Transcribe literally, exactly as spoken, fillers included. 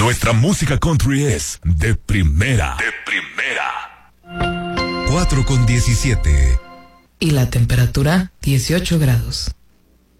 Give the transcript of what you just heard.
Nuestra música country es de primera. De primera. cuatro con diecisiete. Y la temperatura, dieciocho grados.